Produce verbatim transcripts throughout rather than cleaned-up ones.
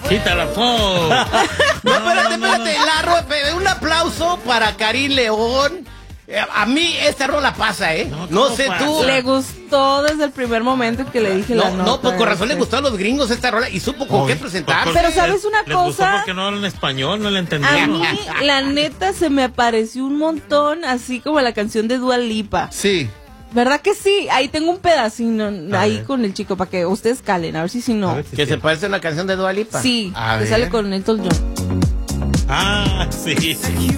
Sí, te la pongo. No, espérate, espérate. La ro- un aplauso para Karim León. A mí esta rola pasa, ¿eh? No, no sé pasa? tú. Le gustó desde el primer momento que le dije no, la nota. No, pues con razón le gustó a los gringos esta rola y supo con oh, qué presentarse. Pero ¿sabes una les cosa? Gustó porque no hablan español, no le entendían. A mí, la neta, se me apareció un montón, así como la canción de Dua Lipa. Sí. ¿Verdad que sí? Ahí tengo un pedacito ahí ver. con el chico para que ustedes calen, a ver si si no. Si que sí. se parece a una canción de Dua Lipa. Sí, a que ver. sale con Elton John. Ah, sí, sí.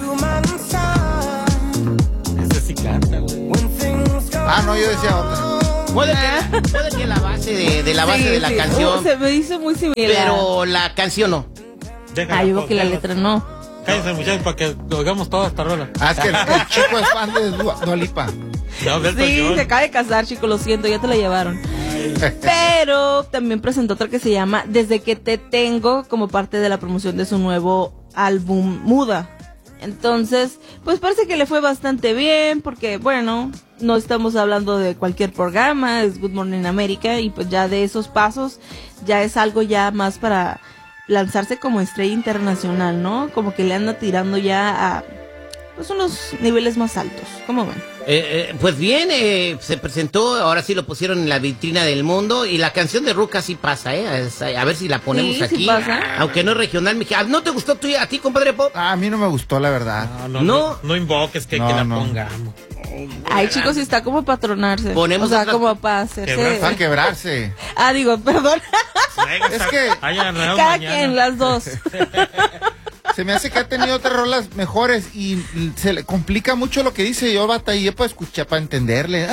Ese sí canta, güey. Ah, no, yo decía otra. Puede que, puede que la base de, de la base sí, de la sí. canción. Uh, se me hizo muy similar. Pero la canción no. Déjala, ah, yo creo que la letra no. Cállense, muchachos, para que oigamos toda esta rola. Ah, es que el, el chico es fan de Dua, Dua Lipa. No, sí, se acaba de casar, chico, lo siento, ya te la llevaron. Pero también presentó otra que se llama Desde que te tengo, como parte de la promoción de su nuevo álbum Muda. Entonces, pues parece que le fue bastante bien, porque bueno, no estamos hablando de cualquier programa, es Good Morning America, y pues ya de esos pasos ya es algo ya más para lanzarse como estrella internacional, ¿no? Como que le anda tirando ya a pues unos niveles más altos. ¿Cómo ven? Eh, eh, pues bien, eh, se presentó, ahora sí lo pusieron en la vitrina del mundo y la canción de Ruca sí pasa, ¿eh? A ver si la ponemos sí, aquí. Sí pasa. Aunque no es regional mexicano. ¿No te gustó tú, a ti, compadre Pop? Ah, a mí no me gustó, la verdad. No, no, no, no, no invoques que, no, que la no. pongamos. Ay, chicos, está como para tronarse. Ponemos o sea, otra... como para hacerse. Para quebrarse. Ah, digo, perdón. Es que cada mañana. quien, las dos. Se me hace que ha tenido otras rolas mejores y se le complica mucho lo que dice. Yo batallé para escuchar, para entenderle.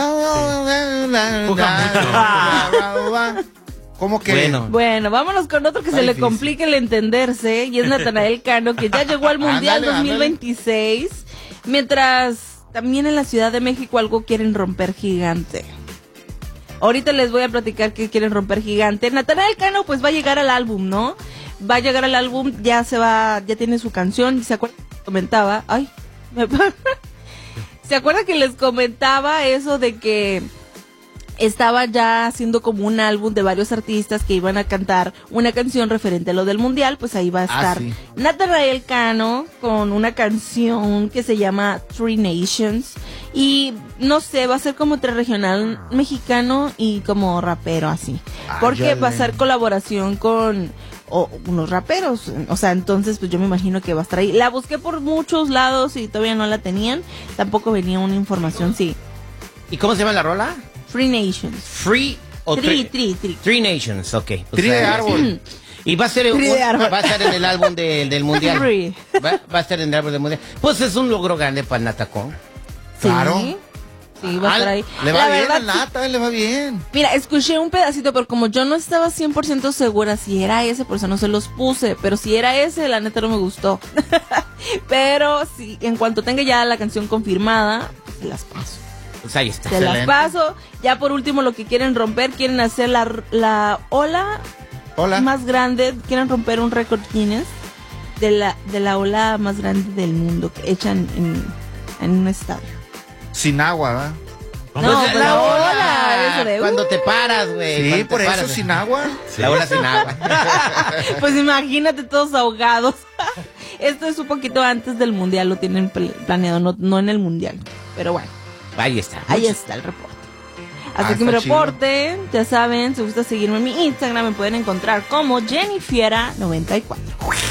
¿Cómo que? Bueno. bueno, vámonos con otro que Está se difícil. le complica el entenderse y es Natanael Cano, que ya llegó al Mundial ándale, dos mil veintiséis. Ándale. Mientras también en la Ciudad de México algo quieren romper gigante. Ahorita les voy a platicar que quieren romper gigante. Natanael Cano pues va a llegar al álbum, ¿no? Va a llegar al álbum, ya se va, ya tiene su canción. ¿Se acuerdan que les comentaba? Ay, me... ¿Se acuerdan que les comentaba eso de que estaba ya haciendo como un álbum de varios artistas que iban a cantar una canción referente a lo del mundial? Pues ahí va a estar ah, sí. Natanael Cano con una canción que se llama Three Nations. Y no sé, va a ser como entre regional mexicano y como rapero así. Ah, porque va a ser colaboración con o unos raperos, o sea, entonces pues yo me imagino que va a estar ahí. La busqué por muchos lados y todavía no la tenían, tampoco venía una información, sí. ¿Y cómo se llama la rola? Free Nations. Free o Three, three, three. Three Nations, ok. Pues Three de árbol. Y va a ser un, va a estar en el álbum de, del mundial. Free. Va, va a estar en el álbum del mundial. Pues es un logro grande para el Natacón. Claro. Sí. Sí, va a estar ahí. Le va la bien verdad, al Nata, le va bien. Mira, escuché un pedacito, pero como yo no estaba cien por ciento segura si era ese, por eso no se los puse. Pero si era ese, la neta no me gustó. Pero sí, en cuanto tenga ya la canción confirmada, pues se las paso. Pues ahí está. Se Excelente. las paso. Ya por último, lo que quieren romper, quieren hacer la, la ola Hola. más grande. Quieren romper un récord Guinness de la, de la ola más grande del mundo que echan en, en un estadio. Sin agua, ¿verdad? No, no la, la ola, ola eso de, cuando uh, te paras, güey. Sí, por eso paras, sin agua. Sí. La ola sin agua. Pues imagínate todos ahogados. Esto es un poquito antes del mundial, lo tienen planeado, no, no en el mundial. Pero bueno. Ahí está. Ahí está el reporte. Hasta ah, que mi reporte, chido. Ya saben, si gusta seguirme en mi Instagram, me pueden encontrar como Jennifiera noventa y cuatro.